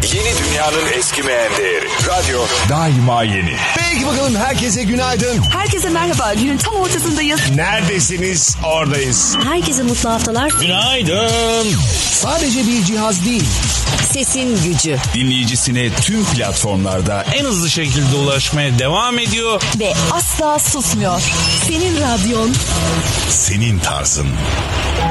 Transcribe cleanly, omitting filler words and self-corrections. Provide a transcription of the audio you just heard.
Yeni dünyanın eskimeyen değeri. Radyo daima yeni. Peki bakalım, herkese günaydın. Herkese merhaba. Günün tam ortasındayız. Neredesiniz? Oradayız. Herkese mutlu haftalar. Günaydın. Sadece bir cihaz değil. Sesin gücü. Dinleyicisine tüm platformlarda en hızlı şekilde ulaşmaya devam ediyor. Ve asla susmuyor. Senin radyon. Senin tarzın.